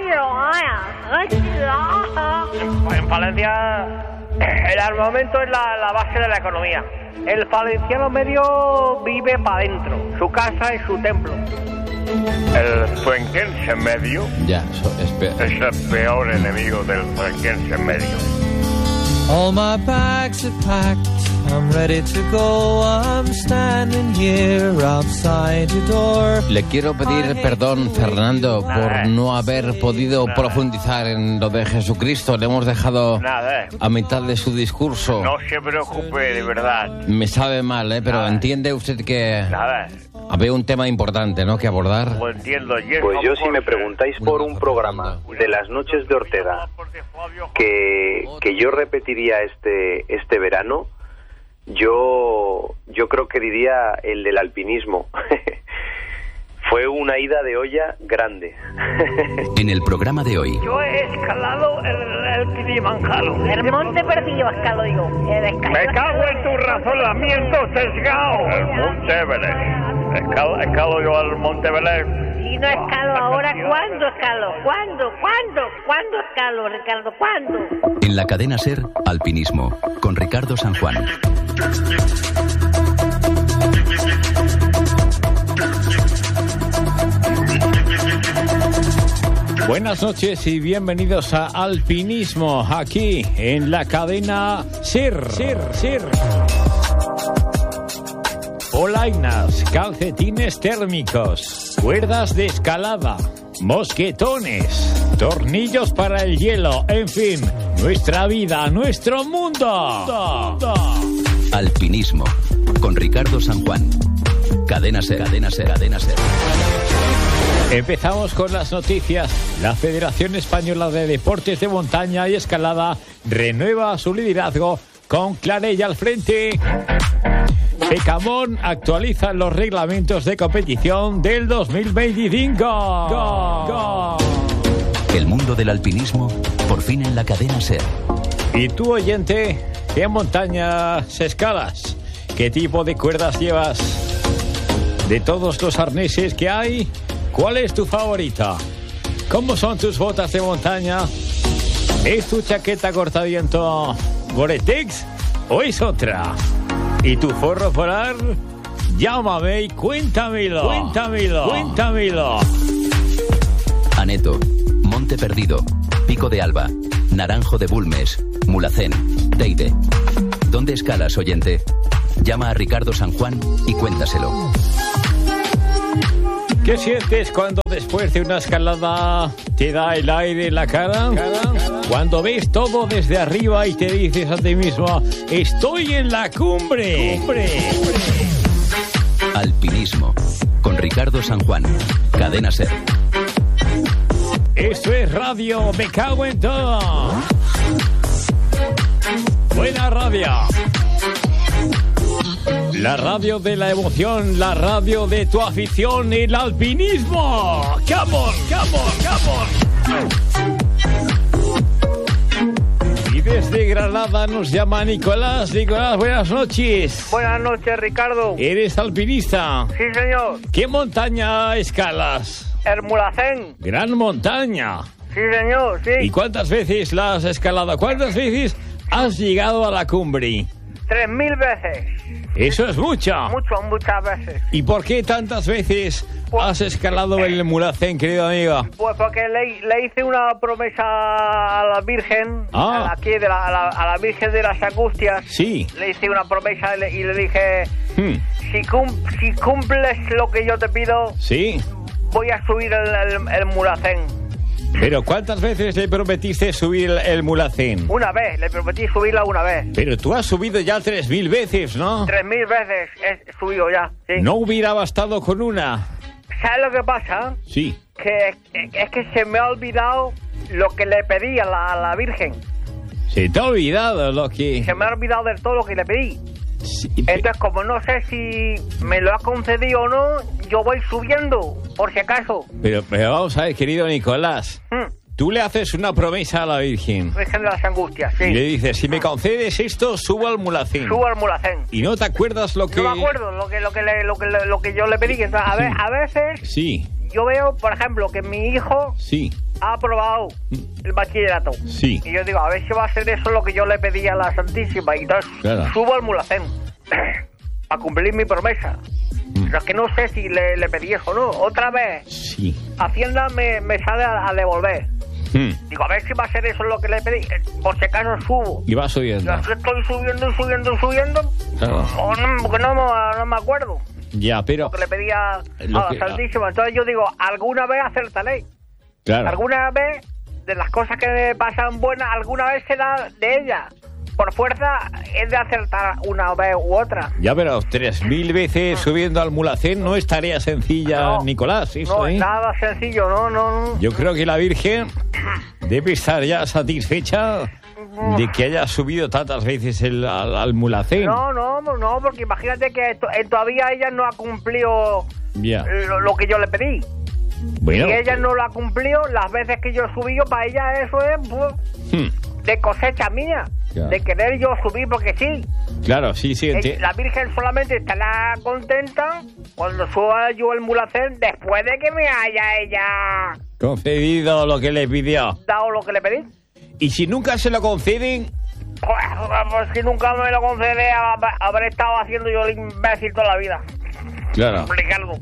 En Valencia, el armamento es la, la base de la economía. El valenciano medio vive para adentro. Su casa es su templo. El cuenquense medio ya, so, es, pe- es el peor enemigo del cuenquense medio. All my bags are packed, I'm ready to go, I'm standing here outside your door. Le quiero pedir perdón, Fernando, por no haber podido Nada. profundizar en lo de Jesucristo. Le hemos dejado Nada. a mitad de su discurso. No se preocupe, de verdad. Me sabe mal, ¿eh? Pero Nada. entiende usted que Nada. había un tema importante, ¿no?, que abordar. Lo entiendo. Y Pues yo, si me preguntáis por un programa de las noches de Ortega que, que yo repetiría este este verano, yo yo creo que diría el del alpinismo. Fue una ida de olla grande. En el programa de hoy. Yo he escalado el, el Kilimanjaro. El monte perdido escalo yo. Me cago en tu razonamiento sesgado. El Monte Everest. Escalo, escalo yo al Monte Everest. Si no escalo ahora, ¿cuándo escalo? ¿Cuándo? ¿Cuándo? ¿Cuándo escalo, Ricardo? ¿Cuándo? En la cadena SER, Alpinismo, con Ricardo San Juan. Buenas noches y bienvenidos a Alpinismo, aquí en la cadena SER. SER, SER. Polainas, calcetines térmicos, cuerdas de escalada, mosquetones, tornillos para el hielo, en fin, nuestra vida, nuestro mundo. Alpinismo, con Ricardo San Juan. Cadena SER, cadena SER, cadena SER. Empezamos con las noticias. La Federación Española de Deportes de Montaña y Escalada renueva su liderazgo con Clarella al frente. Pecamón actualiza los reglamentos de competición del dos mil veinticinco. Go, go. El mundo del alpinismo, por fin en la cadena SER. ¿Y tú, oyente, qué montañas escalas? ¿Qué tipo de cuerdas llevas? De todos los arneses que hay, ¿cuál es tu favorita? ¿Cómo son tus botas de montaña? ¿Es tu chaqueta cortaviento Gore-Tex o es otra? ¿Y tu forro polar? Llámame y cuéntamelo. Cuéntamelo. Cuéntamelo. Aneto, Monte Perdido, Pico de Alba, Naranjo de Bulmes, Mulhacén, Teide. ¿Dónde escalas, oyente? Llama a Ricardo San Juan y cuéntaselo. ¿Qué sientes cuando después de una escalada te da el aire en la cara? Cuando ves todo desde arriba y te dices a ti mismo, estoy en la cumbre. cumbre. Alpinismo, con Ricardo San Juan, cadena SER. Esto es radio, me cago en todo. Buena radio. La radio de la emoción, la radio de tu afición, el alpinismo. ¡Come on, come on, come on! Y desde Granada nos llama Nicolás. Nicolás, buenas noches. Buenas noches, Ricardo. ¿Eres alpinista? Sí, señor. ¿Qué montaña escalas? El Mulhacén. Gran montaña. Sí, señor, sí. ¿Y cuántas veces la has escalado? ¿Cuántas veces has llegado a la cumbre? Tres mil veces. Eso es mucho. Mucho, muchas veces. ¿Y por qué tantas veces pues, has escalado el Mulhacén, querido amigo? Pues porque le, le hice una promesa a la Virgen, ah. a, la, aquí de la, a, la, a la Virgen de las Angustias. Sí. Le hice una promesa y le, y le dije, hmm. si, cum, si cumples lo que yo te pido, sí, voy a subir el, el, el Mulhacén. Pero ¿cuántas veces le prometiste subir el, el Mulhacén? Una vez, le prometí subirla una vez. Pero tú has subido ya tres mil veces, ¿no? Tres mil veces he subido ya, sí. ¿No hubiera bastado con una? ¿Sabes lo que pasa? Sí. Que es que se me ha olvidado lo que le pedí a la, a la Virgen. ¿Se te ha olvidado lo que...? Se me ha olvidado de todo lo que le pedí. Sí, entonces, como no sé si me lo ha concedido o no, yo voy subiendo, por si acaso. Pero, pero vamos a ver, querido Nicolás. ¿Mm? Tú le haces una promesa a la Virgen. Virgen de las Angustias, sí. Y le dices, si me concedes esto, subo al Mulhacén. Subo al Mulhacén. ¿Y no te acuerdas lo que...? No me acuerdo lo que, lo que, le, lo que, lo que yo le pedí. Entonces, a, ver, a veces... Sí. Yo veo, por ejemplo, que mi hijo... Sí. Ha aprobado el bachillerato. Sí. Y yo digo, a ver si va a ser eso lo que yo le pedí a la Santísima. Y entonces claro. subo al Mulhacén a cumplir mi promesa. Mm. Pero es que no sé si le, le pedí eso o no. Otra vez, sí. Hacienda me, me sale a, a devolver. Mm. Digo, a ver si va a ser eso lo que le pedí. Por si acaso subo. Y va subiendo. Yo estoy subiendo y subiendo y subiendo. Claro. O no, porque no, no me acuerdo. Ya, pero... Lo que le pedía a la que, Santísima. Entonces yo digo, alguna vez acertaré. Claro. Alguna vez, de las cosas que me pasan buenas, alguna vez será de ella. Por fuerza, es de acertar una vez u otra. Ya, pero tres mil veces subiendo al Mulhacén no es tarea sencilla, no, Nicolás. Eso, no, ¿eh? nada sencillo, no, no, no. Yo creo que la Virgen debe estar ya satisfecha de que haya subido tantas veces el, al, al Mulhacén. No, no, no, porque imagínate que to, eh, todavía ella no ha cumplido yeah. lo, lo que yo le pedí. Bueno, y ella no lo ha cumplido, las veces que yo he subido, para ella eso es pues, hmm. de cosecha mía, claro. De querer yo subir porque sí. Claro, sí, sí. Eh, la Virgen solamente estará contenta cuando suba yo el Mulhacén después de que me haya ella... concedido lo que le pidió. Dado lo que le pedí. ¿Y si nunca se lo conceden? Pues, pues si nunca me lo concede, habré estado haciendo yo el imbécil toda la vida. Claro. Ricardo.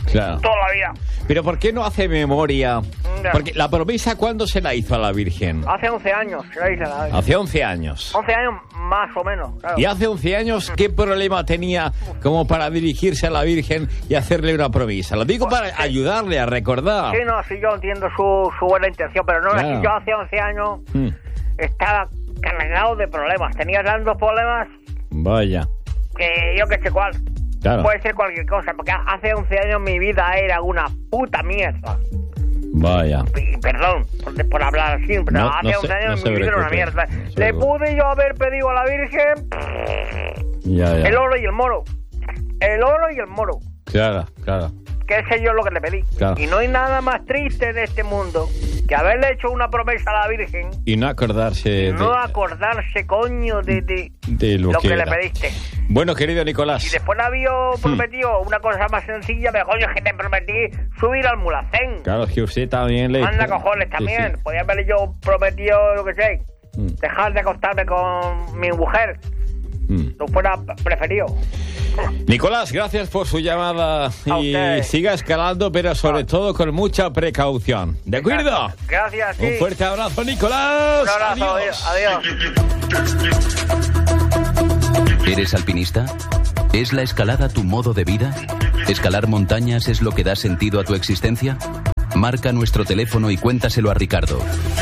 Claro. Toda la vida. Pero ¿por qué no hace memoria? Ya. Porque la promesa, ¿cuándo se la hizo a la Virgen? Hace once años, se la hice a la Virgen. Hace once años. once años más o menos, claro. Y hace once años, ¿qué problema tenía como para dirigirse a la Virgen y hacerle una promesa? Lo digo Pues, para sí. ayudarle a recordar. Sí, no, sí, yo entiendo su, su buena intención, pero no, Claro. es que yo hace once años Mm, estaba cargado de problemas. Tenía tantos problemas Vaya, que yo que sé cuál. claro. Puede ser cualquier cosa, porque hace once años mi vida era una puta mierda. Vaya. Y perdón por, por hablar así, pero No, hace no once se- años no se mi vida era una preocupe, mierda. no se Le preocupe. pude yo haber pedido a la Virgen Ya, ya. el oro y el moro. El oro y el moro. Claro, claro. Que sé yo lo que le pedí. Claro. Y no hay nada más triste en este mundo que haberle hecho una promesa a la Virgen Y no acordarse y de, no acordarse, coño, de, de, de lo, lo que, que le era. pediste. Bueno, querido Y Nicolás. después le había prometido una cosa más sencilla, pero coño, es que te prometí subir al mulacén. Claro, es que usted también le... Anda cojones Sí, también. sí. Podía haberle yo prometido, lo que sé, Mm. dejar de acostarme con mi mujer. Mm. No fuera preferido. Nicolás, gracias por su llamada A y usted. siga escalando, pero sobre todo con mucha precaución. ¿De acuerdo? Gracias, sí. Un fuerte abrazo, Nicolás. Un abrazo, Adiós. adiós. ¿Eres alpinista? ¿Es la escalada tu modo de vida? ¿Escalar montañas es lo que da sentido a tu existencia? Marca nuestro teléfono y cuéntaselo a Ricardo.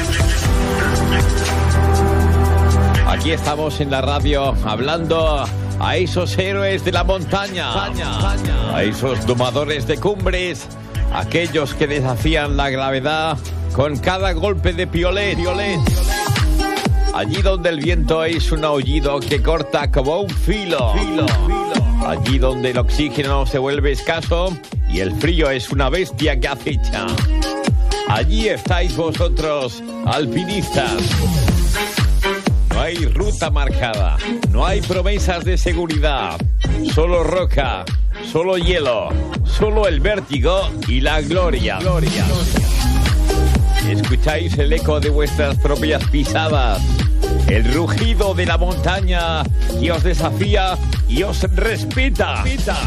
Aquí estamos en la radio hablando a esos héroes de la montaña, a esos domadores de cumbres, aquellos que desafían la gravedad con cada golpe de piolet. piolet. Allí donde el viento es un aullido que corta como un filo. filo. Allí donde el oxígeno se vuelve escaso y el frío es una bestia que acecha. Allí estáis vosotros, alpinistas. No hay ruta marcada, no hay promesas de seguridad, solo roca, solo hielo, solo el vértigo y la gloria. gloria. Escucháis el eco de vuestras propias pisadas, el rugido de la montaña que os desafía y os respeta.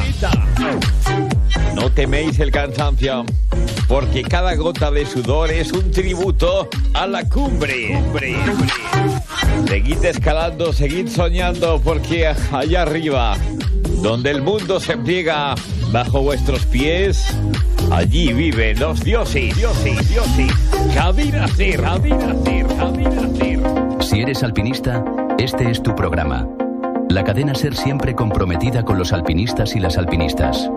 No teméis el cansancio, porque cada gota de sudor es un tributo a la cumbre. Seguid escalando, seguid soñando, porque allá arriba, donde el mundo se pliega bajo vuestros pies, allí viven los dioses, dioses, dioses. Cadena Ser, Cadena Ser, Cadena Ser. Si eres alpinista, este es tu programa. La cadena Ser siempre comprometida con los alpinistas y las alpinistas.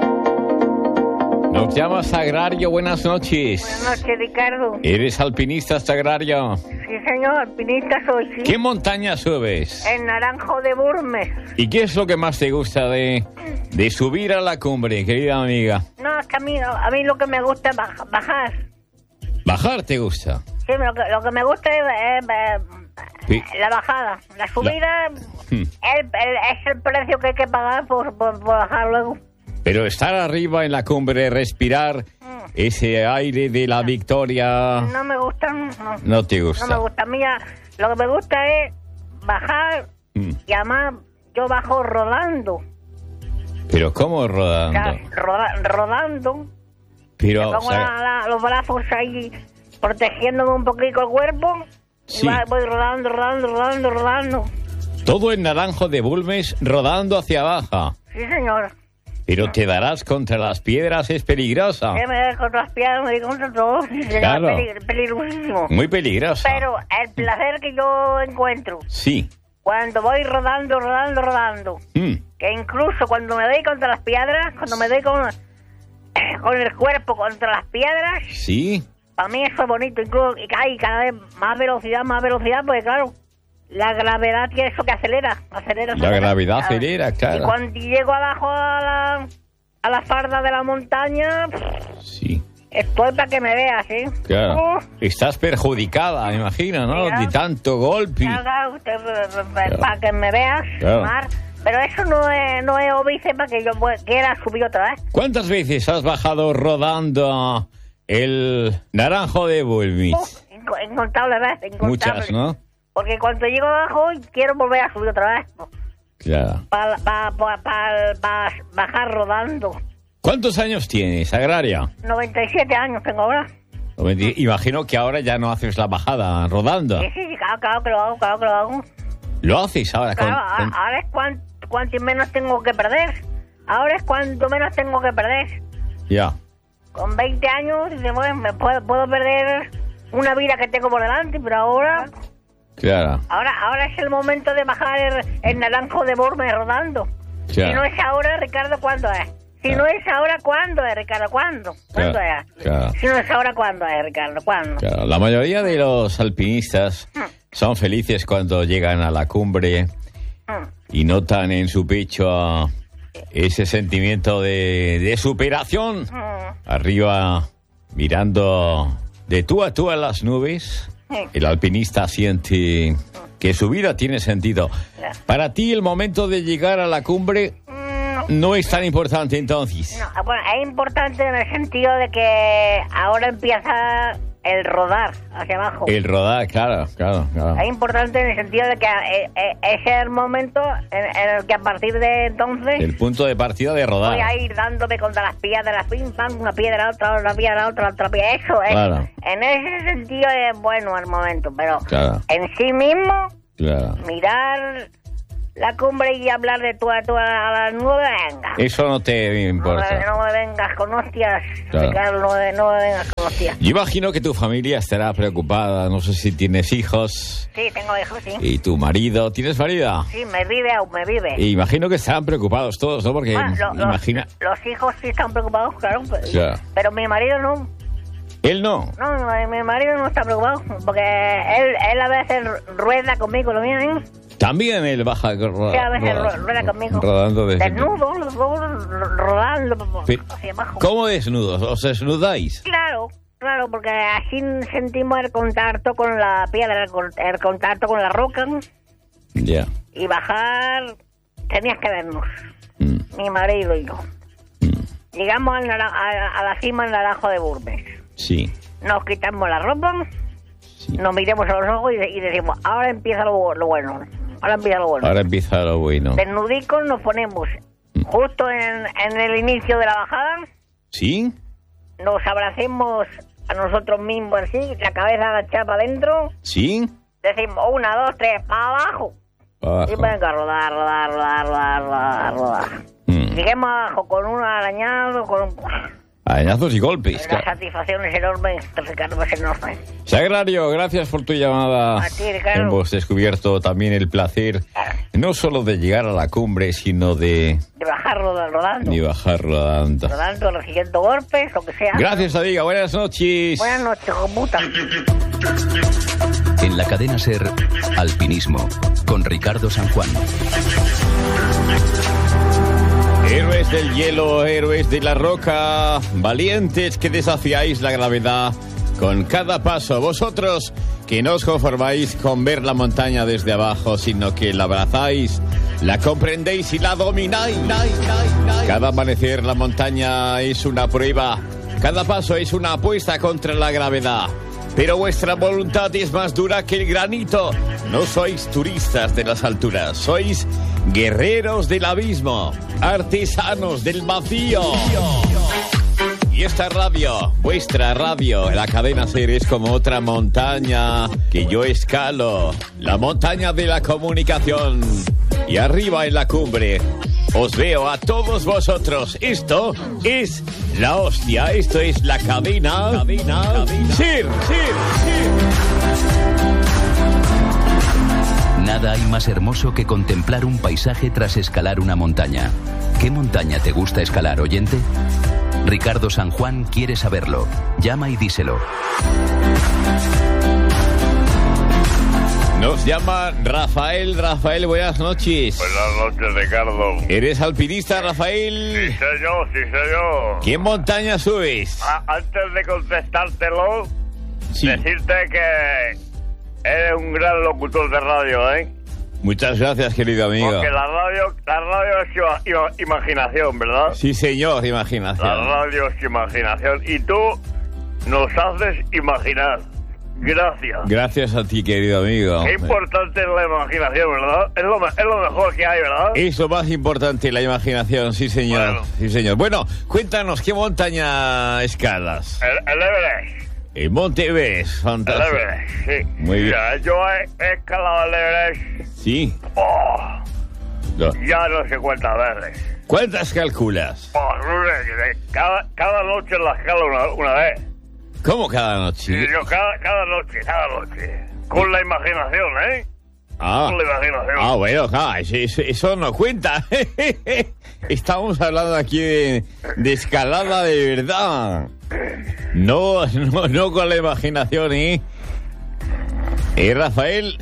Nos llama Sagrario, buenas noches. Buenas noches, Ricardo. ¿Eres alpinista, Sagrario? Sí, señor, alpinista soy, sí. ¿Qué montaña subes? En Naranjo de Bulmes. ¿Y qué es lo que más te gusta de, de subir a la cumbre, querida amiga? No, es que a mí, a mí lo que me gusta es baj- bajar. ¿Bajar te gusta? Sí, lo que, lo que me gusta es, es, eh, Sí. la bajada. La subida Hmm. el- el- es el precio que hay que pagar por, por, por bajar luego. Pero estar arriba en la cumbre, respirar ese aire de la victoria, No me gusta, no. no te No gusta. me gusta. A mí ya, lo que me gusta es bajar Mm. y además yo bajo rodando. Pero ¿cómo O rodando? sea, roda- rodando. Pero, Pongo o sea, la- la- los brazos ahí protegiéndome un poquito el cuerpo. Sí. Y va- voy rodando, rodando, rodando, rodando. todo en Naranjo de Bulmes rodando hacia abajo. Sí, señor. Pero te darás contra las piedras, es peligrosa. Que me doy contra las piedras, me doy contra todo. Sí, señor, Claro. peligr- peligrosísimo. Muy peligrosa. Pero el placer que yo encuentro Sí. cuando voy rodando, rodando, rodando, Mm. que incluso cuando me doy contra las piedras, cuando me doy con, con el cuerpo contra las piedras, Sí. para mí eso es bonito. Incluso y hay cada vez más velocidad, más velocidad, porque claro, la gravedad tiene eso que acelera, acelera. La acelera. gravedad Claro. acelera, Y claro. cuando llego abajo a la, a la farda de la montaña, Sí, estoy para que me veas, ¿sí? claro. Uf, Estás perjudicada, me imagino, ¿no? Mira. De tanto golpe. haga usted, eh, para que me veas, Claro. Mar. Pero eso no es, no es óbice para que yo pue- quiera subir otra vez. ¿Cuántas veces has bajado rodando el Naranjo de Bulmes? Uf, inco- incontables veces, incontables. Muchas, ¿no? Porque cuando llego abajo quiero volver a subir otra vez. Claro. Para pa, pa, pa- pa bajar rodando. ¿Cuántos años tienes, Agraria? noventa y siete años tengo ahora. Imagino que ahora ya no haces la bajada rodando. Sí, sí, sí, claro, claro que lo hago, claro que lo hago. ¿Lo haces ahora? Claro, con, con... ahora es cuanto, cuanto menos tengo que perder. Ahora es cuanto menos tengo que perder. Ya. Con veinte años, bueno, me puedo, puedo perder una vida que tengo por delante, pero ahora... Claro. Ahora, ahora es el momento de bajar el, el naranjo de Bormes rodando. Claro. Si no es ahora, Ricardo, ¿cuándo es? Si claro. no es ahora, ¿cuándo es, Ricardo? ¿Cuándo? ¿Cuándo claro. es? Claro. Si no es ahora, ¿cuándo es, Ricardo? ¿Cuándo? Claro. La mayoría de los alpinistas hmm. son felices cuando llegan a la cumbre hmm. y notan en su pecho ese sentimiento de, de superación. Hmm. Arriba, mirando de tú a tú a las nubes, hmm. el alpinista siente hmm. que su vida tiene sentido. Yeah. Para ti, el momento de llegar a la cumbre... No es tan importante, entonces. No, bueno, es importante en el sentido de que ahora empieza el rodar hacia abajo. El rodar, claro, claro, claro. Es importante en el sentido de que ese es el momento en, en el que a partir de entonces... El punto de partida de rodar. Voy a ir dándome contra las piedras, pim, pam, una piedra, otra, otra piedra, otra, otra piedra. Eso es. Claro. En ese sentido es bueno el momento, pero claro. en sí mismo, claro. mirar... la cumbre y hablar de tú a tú a las nueve, venga. Eso no te importa. No, no me vengas con hostias, claro. Ricardo, no, me, no me vengas con hostias. Yo imagino que tu familia estará preocupada, no sé si tienes hijos. Sí, tengo hijos, sí. ¿Y tu marido? ¿Tienes marido? Sí, me vive, aún me vive. Y imagino que estarán preocupados todos, ¿no? Porque bueno, lo, imagina... Los, los hijos sí están preocupados, claro, pero, claro. pero mi marido no. ¿Él no? No, mi marido no está preocupado, porque él, él a veces rueda conmigo, lo mío, ¿eh? También él baja ro- sí, a veces ro- rueda conmigo. Rodando de desnudo, los dos rodando Pero, hacia abajo. ¿Cómo desnudos? ¿Os desnudáis? Claro, claro, porque así sentimos el contacto con la piedra, el, el contacto con la roca. Ya. Yeah. Y bajar, tenías que vernos, mm. mi marido y yo. Mm. Llegamos al nara- a, a la cima del Naranjo de Bormes. Sí. Nos quitamos la ropa, sí. nos miramos a los ojos y, y decimos, ahora empieza lo, lo bueno. Ahora empieza lo bueno. Ahora empieza lo bueno. Desnudicos nos ponemos mm. justo en, en el inicio de la bajada. ¿Sí? Nos abracemos a nosotros mismos así, la cabeza agachada para adentro. ¿Sí? Decimos, una, dos, tres, para abajo. abajo. Y venga, rodar, rodar, rodar, rodar, rodar, rodar. Mm. Lleguemos abajo con un arañado, con un... Arañazos y golpes. La claro. satisfacción es enorme, Ricardo, es enorme. Sagrario, gracias por tu llamada. A ti, Ricardo. Hemos descubierto también el placer, claro. no solo de llegar a la cumbre, sino de... De bajar rodando. De bajar rodando. Rodando, recibiendo golpes, lo que sea. Gracias, Adiga. Buenas noches. Buenas noches, hijo puta. En la cadena SER, Alpinismo, con Ricardo San Juan. Héroes del hielo, héroes de la roca, valientes que desafiáis la gravedad con cada paso. Vosotros que no os conformáis con ver la montaña desde abajo, sino que la abrazáis, la comprendéis y la domináis. Cada amanecer la montaña es una prueba, cada paso es una apuesta contra la gravedad. Pero vuestra voluntad es más dura que el granito. No sois turistas de las alturas, sois guerreros del abismo, artesanos del vacío. Y esta radio, vuestra radio, la cadena SER, es como otra montaña que yo escalo, la montaña de la comunicación. Y arriba en la cumbre os veo a todos vosotros. Esto es la hostia, esto es la cadena, cadena, cadena. SER, SER, SER. Nada hay más hermoso que contemplar un paisaje tras escalar una montaña. ¿Qué montaña te gusta escalar, oyente? Ricardo San Juan quiere saberlo. Llama y díselo. Nos llama Rafael. Rafael, buenas noches. Buenas noches, Ricardo. ¿Eres alpinista, Rafael? Sí, soy yo, sí, soy yo. ¿Qué montaña subes? A- antes de contestártelo, sí. decirte que eres un gran locutor de radio, ¿eh? Muchas gracias, querido amigo. Porque la radio, la radio es ima- ima- imaginación, ¿verdad? Sí, señor, imaginación. La radio es imaginación. Y tú nos haces imaginar. Gracias. Gracias a ti, querido amigo. Qué importante es la imaginación, ¿verdad? Es lo, es lo mejor que hay, ¿verdad? Es lo más importante, la imaginación, sí señor. Bueno. Sí señor. Bueno, cuéntanos, ¿qué montaña escalas? El, el Everest. El Monte Everest, fantástico. El Everest, sí. Muy bien. Mira, yo he, he escalado el Everest. Sí. Oh, no. Ya no sé cuántas veces. ¿Cuántas calculas? Oh, cada, cada noche la escalo una, una vez. ¿Cómo cada noche? Sí, yo cada, cada noche, cada noche. Con la imaginación, ¿eh? Ah, Con la imaginación. Ah, bueno, claro, eso, eso, eso no cuenta. Estamos hablando aquí de, de escalada de verdad. No, no, no con la imaginación, ¿eh? ¿Eh, Rafael?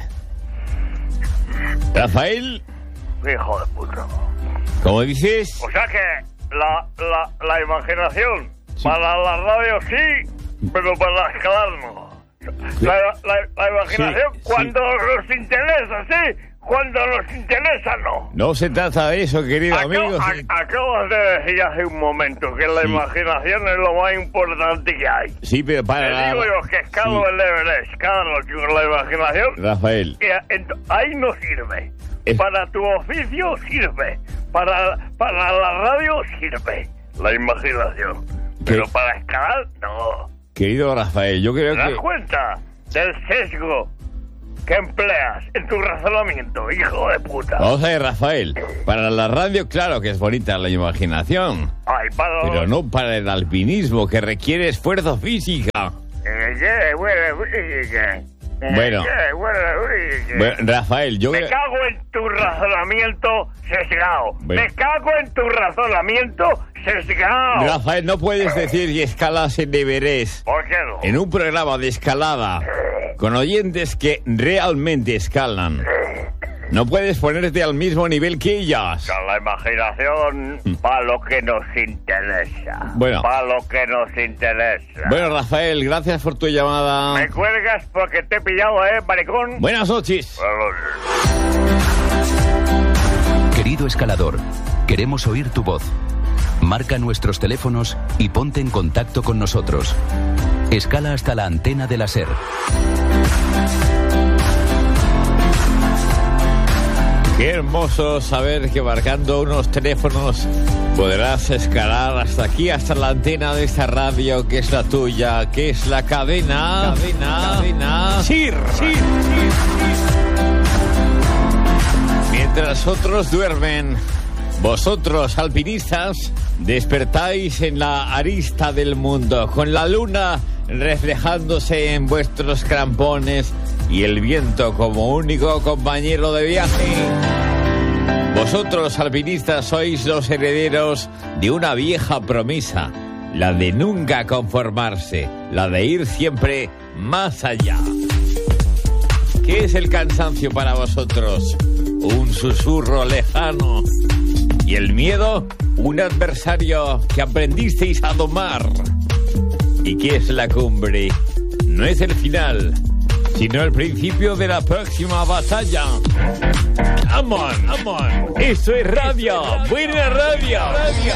¿Rafael? Hijo de puta. ¿Cómo dices? O sea que la, la, la imaginación, sí. Para la radio sí, pero para escalar no. La, la, la imaginación, sí, cuando sí. Nos interesa, sí, cuando nos interesa, no. No se trata de eso, querido Acab amigo. A, sí. Acabas de decir hace un momento que la sí. Imaginación es lo más importante que hay. Sí, pero para... Te digo yo que escalo sí. El Everest cada noche con la imaginación. Rafael. Y, en, ahí no sirve. Es... Para tu oficio sirve. Para, para la radio sirve la imaginación. ¿Qué? Pero para escalar, no. Querido Rafael, yo creo ¿Te das que... cuenta del sesgo que empleas en tu razonamiento, hijo de puta? Vamos a ver, Rafael, para la radio, claro que es bonita la imaginación. Ay, para... Pero no para el alpinismo, que requiere esfuerzo físico. Eh, yeah, bueno, física. Bueno, yeah, bueno, bueno, Rafael, yo... Me cago en tu razonamiento sesgado. Bueno. Me cago en tu razonamiento sesgado. Rafael, no puedes decir que escalas en Everest. ¿Por qué no? En un programa de escalada, con oyentes que realmente escalan. No puedes ponerte al mismo nivel que ellas. Con la imaginación, mm. para lo que nos interesa. Bueno. Para lo que nos interesa. Bueno, Rafael, gracias por tu llamada. Me cuelgas porque te he pillado, ¿eh, maricón? Buenas noches. Buenas noches. Querido escalador, queremos oír tu voz. Marca nuestros teléfonos y ponte en contacto con nosotros. Escala hasta la antena de la SER. Qué hermoso saber que marcando unos teléfonos podrás escalar hasta aquí, hasta la antena de esta radio que es la tuya, que es la cadena... Cadena... Cadena... SER. SER. Mientras otros duermen, vosotros, alpinistas, despertáis en la arista del mundo, con la luna reflejándose en vuestros crampones y el viento como único compañero de viaje. Vosotros, alpinistas, sois los herederos de una vieja promesa, la de nunca conformarse, la de ir siempre más allá. ¿Qué es el cansancio para vosotros? Un susurro lejano. ¿Y el miedo? Un adversario que aprendisteis a domar. ¿Y qué es la cumbre? No es el final, sino el principio de la próxima batalla. Come on, come on. Esto es radio, buena radio. radio.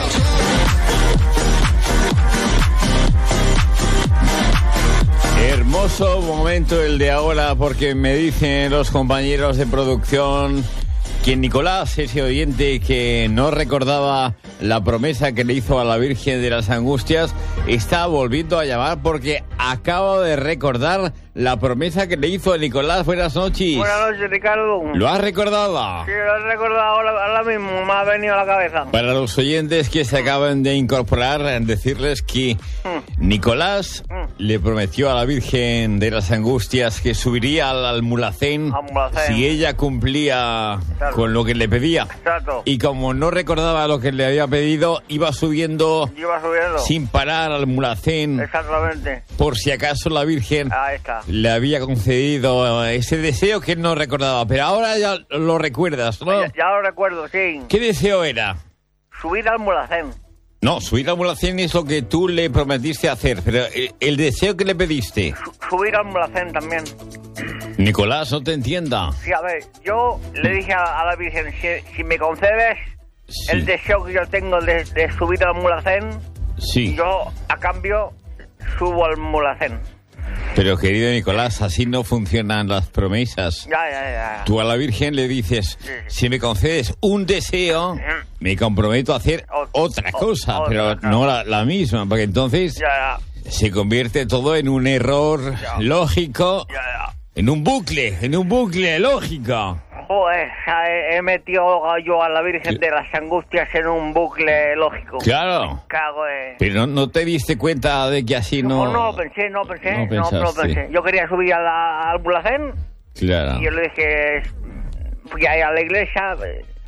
Hermoso momento el de ahora, porque me dicen los compañeros de producción que Nicolás, ese oyente que no recordaba la promesa que le hizo a la Virgen de las Angustias, está volviendo a llamar porque acaba de recordar la promesa que le hizo a Nicolás. Buenas noches. Buenas noches, Ricardo. ¿Lo has recordado? Sí, lo he recordado ahora, ahora mismo, me ha venido a la cabeza. Para los oyentes que se acaban de incorporar, decirles que mm. Nicolás mm. le prometió a la Virgen de las Angustias que subiría al Almulacén, Almulacén. si ella cumplía Exacto. con lo que le pedía. Exacto. Y como no recordaba lo que le había pedido, iba subiendo, iba subiendo. sin parar al Almulacén. Exactamente. Por si acaso la Virgen Ahí está. le había concedido ese deseo que él no recordaba. Pero ahora ya lo recuerdas, ¿no? Ya, ya lo recuerdo, sí. ¿Qué deseo era? Subir al Almulacén. No, subir al Almulacén es lo que tú le prometiste hacer, pero el, el deseo que le pediste... Su, subir al Almulacén también. Nicolás, no te entienda. Sí, a ver, yo le dije a, a la Virgen, si, si me concedes sí. el deseo que yo tengo de, de subir al Almulacén, sí. yo, a cambio, subo al Almulacén. Pero, querido Nicolás, así no funcionan las promesas. Ya, ya, ya. Tú a la Virgen le dices, sí, sí. si me concedes un deseo, sí. me comprometo a hacer o, otra cosa, o, pero otra, no la, la misma, porque entonces ya, ya. se convierte todo en un error ya. lógico, ya, ya. en un bucle, en un bucle lógico. Joder, he, he metido yo a la Virgen de las Angustias en un bucle lógico. Claro. Me cago en... Pero no, no te diste cuenta de que así no... No, no pensé, no pensé, no, pensaste. no, no pensé. Yo quería subir a la, al Mulhacén. Claro. Y yo le dije, fui ahí a la iglesia.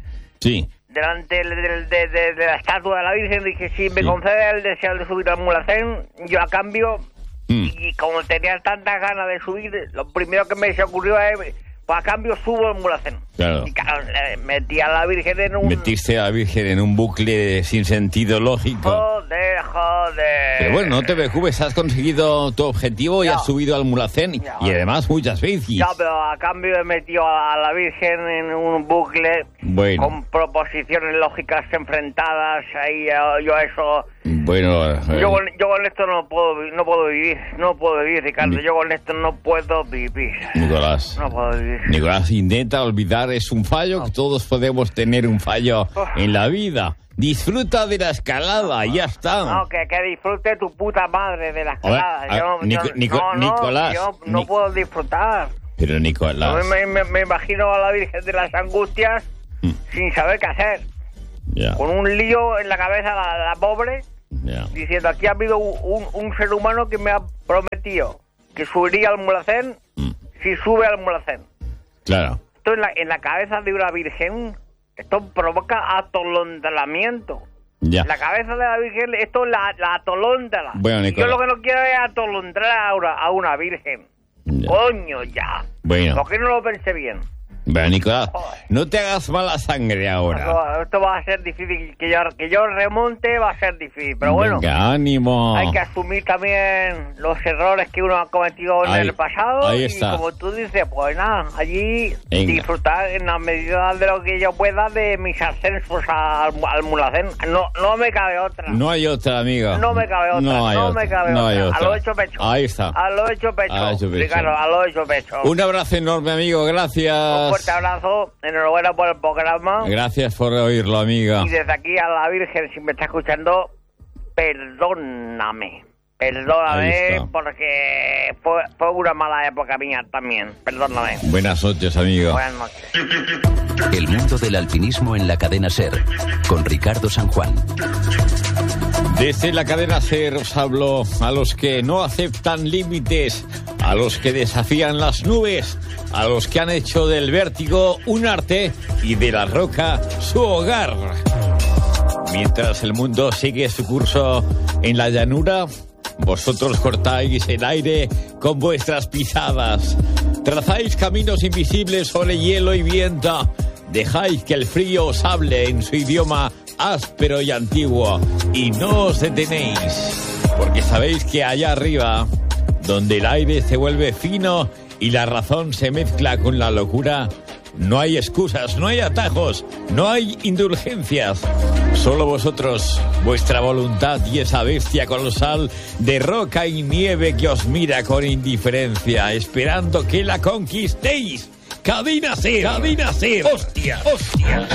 Sí. Delante de, de, de, de, de la estatua de la Virgen, dije, si me sí. concede el deseo de subir al Mulhacén, yo a cambio, mm. y como tenía tantas ganas de subir, lo primero que me se ocurrió es... Pues a cambio subo el Mulhacén. Claro. Y claro, metí a la Virgen en un... Metiste a la Virgen en un bucle sin sentido lógico. Joder, joder. Pero bueno, no te preocupes, has conseguido tu objetivo y ya. has subido al Mulhacén. Ya, y además muchas veces. Ya, pero a cambio he metido a la Virgen en un bucle bueno. con proposiciones lógicas enfrentadas. Ahí yo, yo eso... Bueno... Eh. Yo, con, yo con esto no puedo, no puedo vivir. No puedo vivir, Ricardo. Ni... Yo con esto no puedo vivir. Nicolás. No puedo vivir. Nicolás, intenta olvidar, es un fallo, que todos podemos tener un fallo en la vida. Disfruta de la escalada, ya está. No, que, que disfrute tu puta madre de la escalada. Ver, yo, Nico, yo, Nico, no, no, Nicolás. Yo no Ni... puedo disfrutar. Pero Nicolás... Me, me, me imagino a la Virgen de las Angustias mm. sin saber qué hacer. Yeah. Con un lío en la cabeza, la, la pobre, yeah. diciendo, aquí ha habido un, un, un ser humano que me ha prometido que subiría al Mulhacén mm. si sube al Mulhacén. Claro. Esto en la, en la cabeza de una virgen, esto provoca atolondramiento. Ya. La cabeza de la virgen, esto la, la atolóndra. Bueno, yo lo que no quiero es atolondrar a una, a una virgen. Ya. Coño, ya. Bueno. ¿Por qué no lo pensé bien? Bueno, Nicolás, Joder. no te hagas mala sangre ahora. No, esto va a ser difícil, que yo, que yo remonte va a ser difícil, pero bueno. Venga, ánimo. Hay que asumir también los errores que uno ha cometido en ahí, el pasado. Ahí está. Y como tú dices, pues nada, allí Venga. disfrutar en la medida de lo que yo pueda de mis ascensos al, al Mulhacén. No, no me cabe otra. No hay otra, amigo. No me cabe otra. No, hay no otra. me cabe no otra. Hay otra. A lo hecho pecho. Ahí está. A lo hecho pecho. A lo hecho pecho. Ricardo, a lo hecho pecho. Un abrazo enorme, amigo. Gracias. Un fuerte abrazo. Enhorabuena por el programa. Gracias por oírlo, amiga. Y desde aquí a la Virgen, si me está escuchando, perdóname. Perdóname porque fue, fue una mala época mía también. Perdóname. Buenas noches, amigo. Buenas noches. El mundo del alpinismo en la cadena SER, con Ricardo San Juan. Desde la cadena SER os hablo a los que no aceptan límites, a los que desafían las nubes, a los que han hecho del vértigo un arte y de la roca su hogar. Mientras el mundo sigue su curso en la llanura, vosotros cortáis el aire con vuestras pisadas, trazáis caminos invisibles sobre hielo y viento, dejáis que el frío os hable en su idioma áspero y antiguo y no os detenéis, porque sabéis que allá arriba, donde el aire se vuelve fino y la razón se mezcla con la locura, no hay excusas, no hay atajos, no hay indulgencias. Solo vosotros, vuestra voluntad y esa bestia colosal de roca y nieve que os mira con indiferencia, esperando que la conquistéis. ¡Cadena SER! ¡Cadena SER! ¡Hostia! ¡Hostia!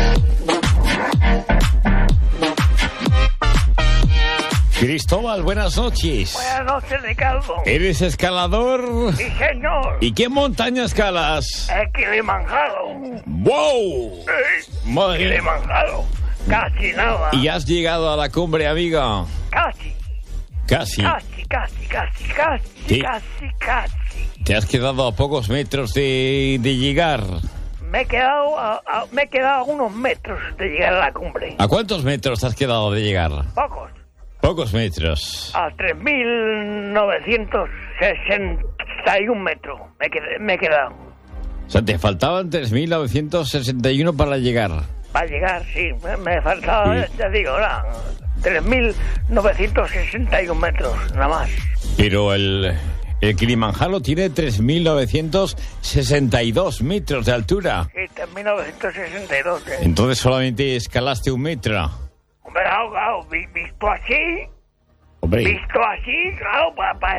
Cristóbal, buenas noches. Buenas noches, Ricardo. ¿Eres escalador? Sí, señor. ¿Y qué montaña escalas? El Kilimanjaro. ¡Wow! Sí, Kilimanjaro. Casi nada. ¿Y has llegado a la cumbre, amigo? Casi. Casi. Casi, casi, casi, casi, ¿Sí? casi, casi. ¿Te has quedado a pocos metros de, de llegar? Me he quedado a, a, me he quedado a unos metros de llegar a la cumbre. ¿A cuántos metros te has quedado de llegar? Pocos. Pocos metros. A tres mil novecientos sesenta y un metros me, quedé, me he quedado. O sea, te faltaban tres mil novecientos sesenta y uno para llegar. Para llegar, sí. Me, me faltaba, sí. Ya digo, nada, tres mil novecientos sesenta y un metros, nada más. Pero el, el Kilimanjaro tiene tres mil novecientos sesenta y dos metros de altura. Sí, tres mil novecientos sesenta y dos. ¿eh? Entonces solamente escalaste un metro. Hombre, claro, claro, visto así, Hombre. visto así, claro, pa, parece,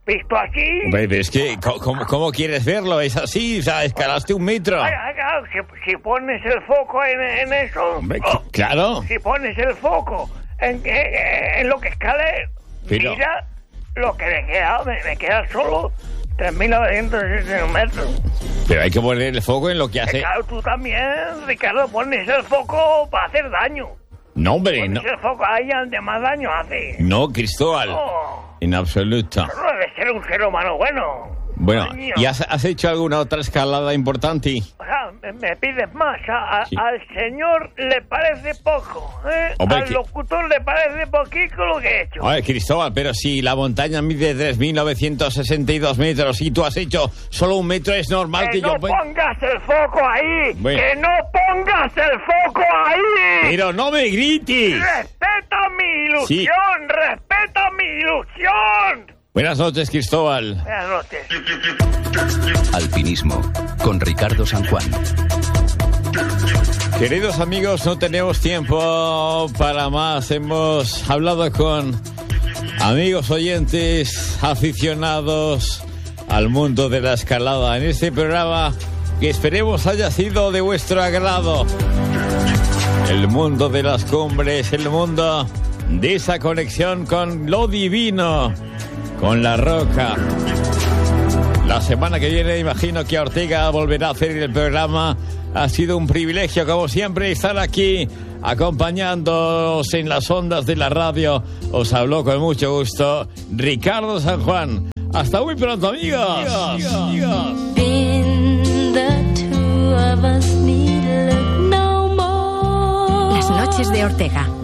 Visto así... Pero es que, ¿cómo, cómo quieres verlo? Es así, o sea, escalaste un metro. Ay, ay, claro, si, si pones el foco en, en eso... Hombre, oh, claro. Si pones el foco en, en, en lo que escalé, pero... mira lo que me queda, me, me queda solo tres mil novecientos sesenta metros. Pero hay que poner el foco en lo que hace... Claro, tú también, Ricardo, pones el foco para hacer daño. No, hombre, pones no. el foco ahí donde más daño hace. No, Cristóbal. No. En absoluto. No debe ser un ser humano bueno. Bueno, Coño. ¿y has, has hecho alguna otra escalada importante? O sea, me, me pides más. A, a, Sí. Al señor le parece poco, ¿eh? Hombre, Al que- locutor le parece poquito lo que he hecho. Oye, Cristóbal, pero si la montaña mide tres mil novecientos sesenta y dos metros y tú has hecho solo un metro, es normal que, que no yo... pongas el foco ahí. Bueno. Que no pongas el foco ahí. Pero no me grites. Respeta mi ilusión. Sí. Respeta mi ilusión. Buenas noches, Cristóbal. Buenas noches. Alpinismo con Ricardo San Juan. Queridos amigos, no tenemos tiempo para más. Hemos hablado con amigos oyentes, aficionados al mundo de la escalada en este programa que esperemos haya sido de vuestro agrado. El mundo de las cumbres, el mundo de esa conexión con lo divino, con la roca. La semana que viene imagino que Ortega volverá a hacer el programa. Ha sido un privilegio, como siempre, estar aquí acompañándoos en las ondas de la radio. Os habló con mucho gusto Ricardo San Juan. Hasta muy pronto, amigos. Las noches de Ortega.